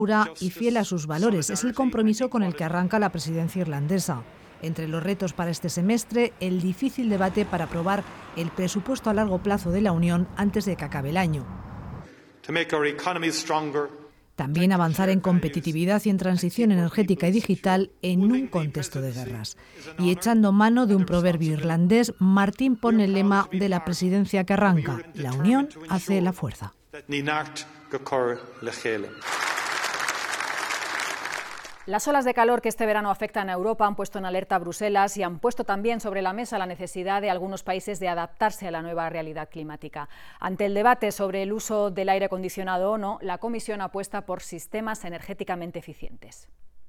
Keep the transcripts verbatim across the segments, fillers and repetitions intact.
y fiel a sus valores. Es el compromiso con el que arranca la presidencia irlandesa. Entre los retos para este semestre, el difícil debate para aprobar el presupuesto a largo plazo de la Unión antes de que acabe el año. También avanzar en competitividad y en transición energética y digital en un contexto de guerras. Y echando mano de un proverbio irlandés, Martín pone el lema de la presidencia que arranca: la unión hace la fuerza. Las olas de calor que este verano afectan a Europa han puesto en alerta a Bruselas y han puesto también sobre la mesa la necesidad de algunos países de adaptarse a la nueva realidad climática. Ante el debate sobre el uso del aire acondicionado o no, la Comisión apuesta por sistemas energéticamente eficientes.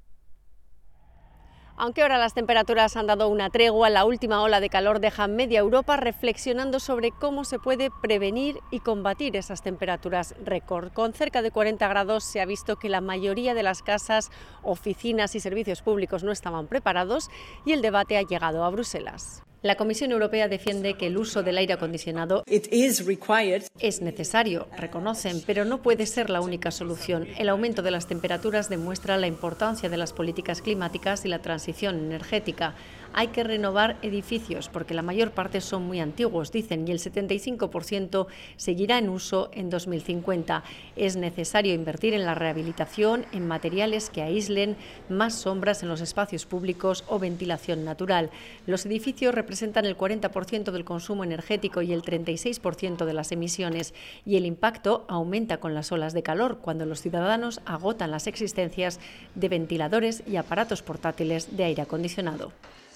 Aunque ahora las temperaturas han dado una tregua, la última ola de calor deja a media Europa reflexionando sobre cómo se puede prevenir y combatir esas temperaturas récord. Con cerca de cuarenta grados se ha visto que la mayoría de las casas, oficinas y servicios públicos no estaban preparados y el debate ha llegado a Bruselas. La Comisión Europea defiende que el uso del aire acondicionado es necesario, reconocen, pero no puede ser la única solución. El aumento de las temperaturas demuestra la importancia de las políticas climáticas y la transición energética. Hay que renovar edificios porque la mayor parte son muy antiguos, dicen, y el setenta y cinco por ciento seguirá en uso en dos mil cincuenta. Es necesario invertir en la rehabilitación, en materiales que aíslen, más sombras en los espacios públicos o ventilación natural. Los edificios representan el cuarenta por ciento del consumo energético y el treinta y seis por ciento de las emisiones, y el impacto aumenta con las olas de calor, cuando los ciudadanos agotan las existencias de ventiladores y aparatos portátiles de aire acondicionado.